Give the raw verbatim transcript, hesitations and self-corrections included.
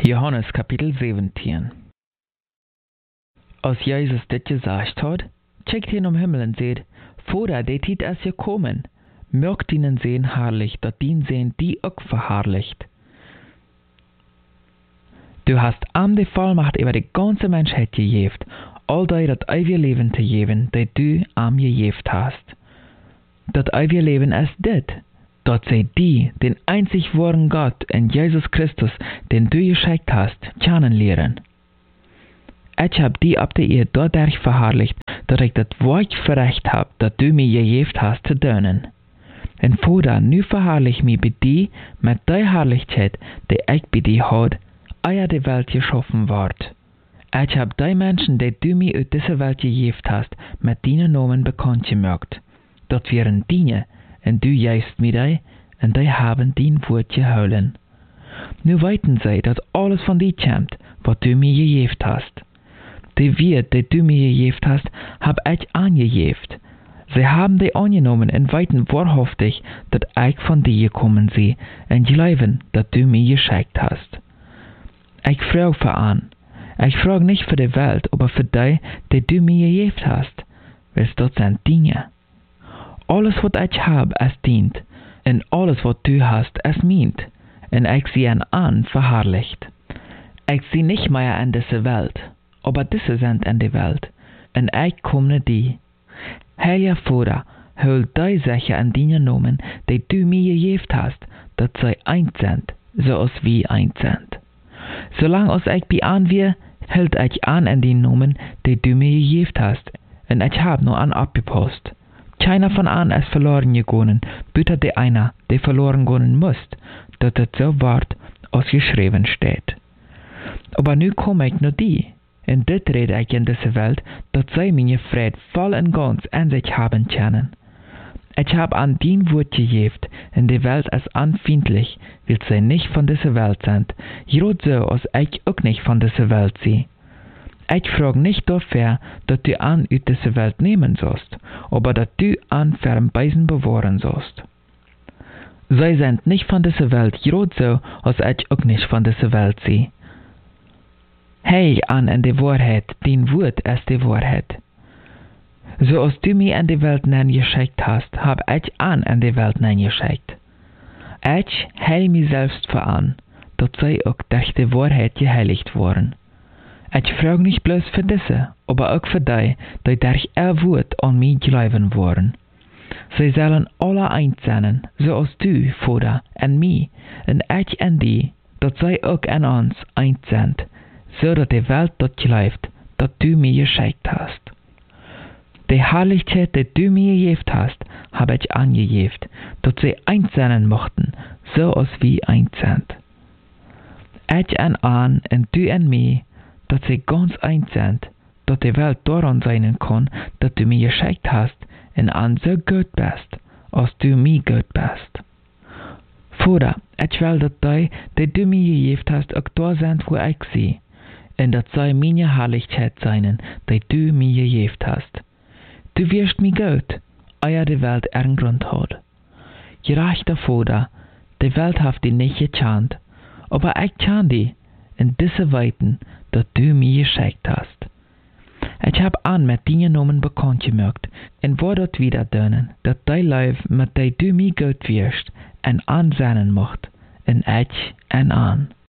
Johannes Kapitel zeventien. Als Jezus dit gezegd had, kijkt hij om Himmel en zegt, Vader, die tijd is gekomen, maak dienen zijn herrlich, dat dien zijn die ook verherrlicht. Du hast am de volmacht über die ganze Menschheit gegeven, al die dat eeuwige leven te geven, dat du am gegeven hast. Dat eeuwige leven is dit, dat zij die, den einzig wahren Gott en Jesus Christus, den du geschickt hast, kennenleren. Ik heb die op de eer dadurch verherrlicht, dat ik dat woord verrecht heb, dat du mij gegeven hast te doen. En Vader, nu verherrlich mij bij die, met die herrlichheid, die ik bij die had, eer de Welt geschaffen wordt. Ik heb die mensen, die du mij uit deze Welt gegeven hast, met die namen bekend gemaakt. Dat waren dienen, en du juist mij die, en die hebben dien woord gehouden. Nu weten zij dat alles van die komt, wat du mij gegeven hast. De woord die du mij gegeven hast, heb ik aangegeven. Zij hebben die aangenomen en weten waarhaftig dat ik van die gekomen zie, en geloven dat du mij geschickt hast. Ik vraag voor aan. Ik vraag niet voor de wereld, maar voor die, die du mij gegeven hast. Wils dat zijn dingen. Alles wat ik heb is dient, en alles wat du hast is meent, en ik zie hen aan verherrlicht. Ik zie niet meer in deze wereld, aber diese sind in de wereld, en ik kom naar die. Heilige Vader, hul die zeggen en die nomen, die du mij gegeven hast, dat zij eins sind, zoals wij eins sind. Zolang als ik bij aan weer, hield ik aan en die nomen, die du mij gegeven hast, en ik heb nog aan opgepast. Keiner von an ist verloren gegangen, buiten de einer, die verloren gehen moest, dat het zo wordt als geschreven steht. Aber nu kom ik naar die, en dit red ik in deze wereld, dat zij mijn vrede vol en ganz in zich hebben kunnen. Ik heb aan dien woord gegeven, en de wereld is aanvindelijk, wil zij niet van deze wereld zijn, groot zo als ik ook niet van deze wereld zie. Ik vraag niet dafür, dat du aan uit deze wereld nemen zost, aber dat du aan verbeisen bewaren zost. Zij zijn niet van deze wereld groot zo, als ik ook niet van deze wereld zie. Hij aan in de waarheid, dien woord is de waarheid. Zoals du mij in de wereld nen geschickt hast, heb ik aan in de wereld nen geschickt. Ik heil mij selbst voor aan, dat zij ook durch de waarheid geheiligd worden. Ik vraag niet bloos voor deze, aber ook voor die, die durch er woord aan mij geloven worden. Zij zullen alle eins zijn, zoals du, Vader, en mij, en ik en die, dat zij ook in ons eins zijn, zodat de wereld dat gelooft, dat du mij geschickt hast. De herrlichkeit, die du mij gegeven hast, heb ik aangegeven, dat zij eins zijn mochten, zoals wij eins zijn. Ik en aan, en du en mij, dat zij ganz eins zijn, dat de wereld daaraan zijn kan, dat du mij geschickt hast, en aan zo goed bist, als du mij goed bist. Vader, ik wil dat die, die du mij gegeven hast, ook daar zijn waar ik zie, en dat zij mijn herrlichkeit zijn, die du mij gegeven hast. Du wirst mij goed, eer de wereld een grond had. Gerechter Vader, de wereld heeft die niet gekend, aber ik ken die, en deze weten, dat du mij geschickt hast. Ik heb aan met die namen bekend gemaakt, en wou dat wieder doen, dat die leif met die du mij goed wirst, en aanzenden mocht, en ik en aan.